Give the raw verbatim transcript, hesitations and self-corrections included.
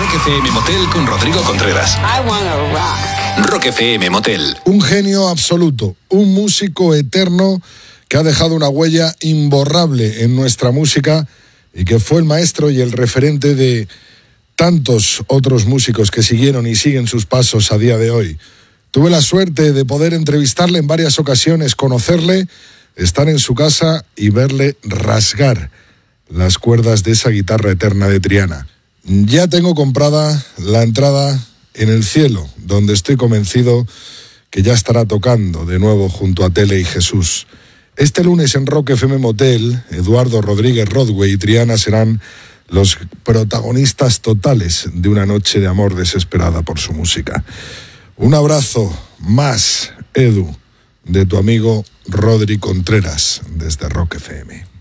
Rock F M Motel con Rodrigo Contreras. I wanna rock. Rock F M Motel. Un genio absoluto, un músico eterno que ha dejado una huella imborrable en nuestra música y que fue el maestro y el referente de tantos otros músicos que siguieron y siguen sus pasos a día de hoy. Tuve la suerte de poder entrevistarle en varias ocasiones, conocerle, estar en su casa y verle rasgar las cuerdas de esa guitarra eterna de Triana. Ya tengo comprada la entrada en el cielo, donde estoy convencido que ya estará tocando de nuevo junto a Tele y Jesús. Este lunes en Rock F M Motel, Eduardo Rodríguez Rodway y Triana serán los protagonistas totales de una noche de amor desesperada por su música. Un abrazo más, Edu, de tu amigo Rodri Contreras, desde Rock F M.